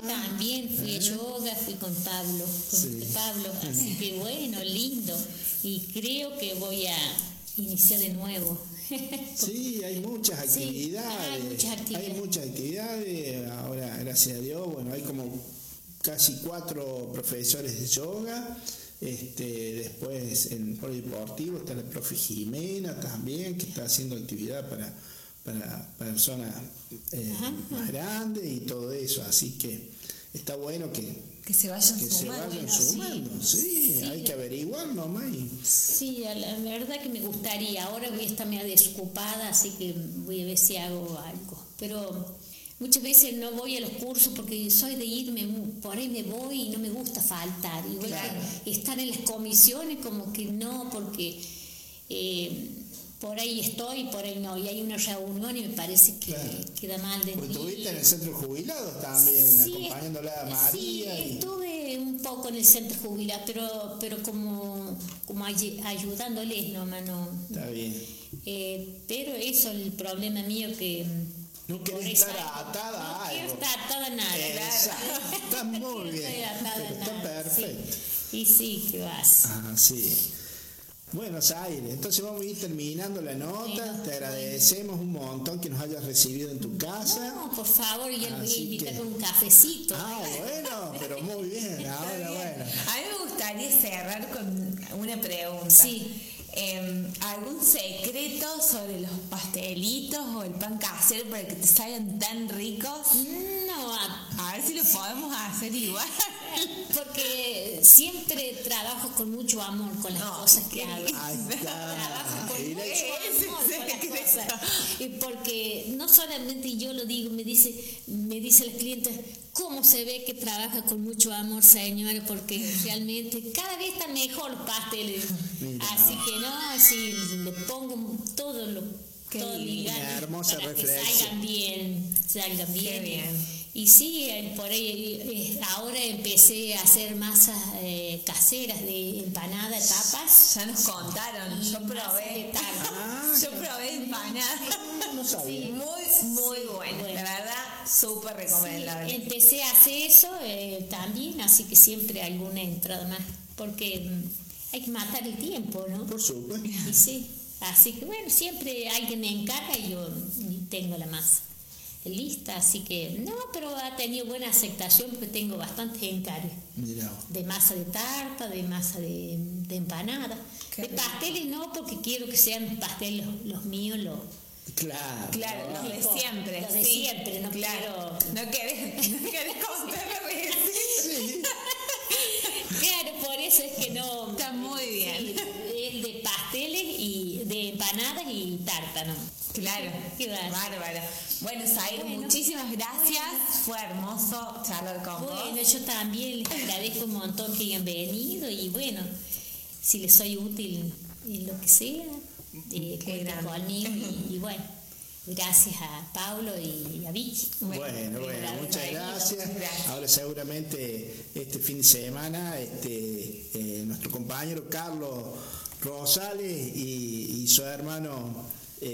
también fui a yoga, fui con Pablo, así que bueno, lindo. Y creo que voy a iniciar de nuevo. Sí, hay muchas actividades. Hay muchas actividades. Ahora, gracias a Dios, bueno, hay como casi 4 profesores de yoga. Después en el polideportivo está la profe Jimena también, que está haciendo actividad para personas más grandes y todo eso, así que está bueno que se vayan sumando. Sí, hay que averiguar nomás. Sí, la verdad que me gustaría. Ahora voy a estar medio desocupada, así que voy a ver si hago algo. Pero muchas veces no voy a los cursos porque soy de irme, por ahí me voy y no me gusta faltar. Igual que estar en las comisiones como que no, porque por ahí estoy, por ahí no. Y hay una reunión y me parece que queda mal de mí. Estuviste en el centro de jubilados también, acompañándola a María. Sí, estuve un poco en el centro jubilado, pero como ayudándoles nomás, no. Está bien. Pero eso es el problema mío, que no querés estar atada a algo. No quiero estar atada a nada. Está muy bien. Está perfecto. Sí. Y sí, ¿qué vas? Sí. Buenos Aires, entonces vamos a ir terminando la nota. Te agradecemos un montón que nos hayas recibido en tu casa. No, por favor, ya le voy a invitar con un cafecito. Bueno, pero muy bien. Ahora, bueno. A mí me gustaría cerrar con una pregunta. Sí. ¿Algún secreto sobre los pastelitos o el pan casero para que te salgan tan ricos? No, a ver si lo podemos hacer igual. Porque siempre trabajo con mucho amor con las cosas que hago. Trabajo con mucho amor con las cosas. Y porque no solamente yo lo digo, me dice el cliente, ¿cómo se ve que trabaja con mucho amor, señora? Porque realmente cada vez están mejor los pasteles. Así que no, así le pongo todo mi ganas, una hermosa para reflexión. que salgan bien. Qué bien. Y sí, por ahí ahora empecé a hacer masas caseras de empanada, tapas. Ya nos contaron, yo probé. Yo probé empanadas. No sabía. Sí, muy bueno. La verdad, súper recomendable. Sí, empecé a hacer eso también, así que siempre alguna entrada más, porque hay que matar el tiempo, ¿no? Por supuesto. Y sí, así que bueno, siempre alguien me encarga y yo tengo la masa lista, así que no, pero ha tenido buena aceptación porque tengo bastantes encargos. De masa de tarta, de masa de empanada. De pasteles no, porque quiero que sean pasteles los míos, Claro, los de siempre. Los de siempre, no quiero. No querés contarlo. Sí. Claro, por eso es que no. Está muy bien. Es de pasteles y de empanadas y tarta, ¿no? Claro, bárbaro. Bueno, Zair, muchísimas gracias. Fue hermoso charlar con vos. Bueno, yo también les agradezco un montón que hayan venido y bueno, si les soy útil en lo que sea, cuenten conmigo y bueno, gracias a Pablo y a Vicky. Bueno, muchas gracias. Ahora seguramente este fin de semana nuestro compañero Carlos Rosales y su hermano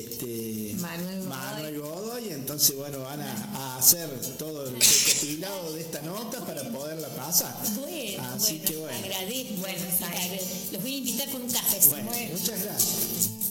Manuel Godoy, entonces bueno, van a hacer todo el recopilado de esta nota para poderla pasar. Así que bueno. Agradezco. Los voy a invitar con un café. Muchas gracias.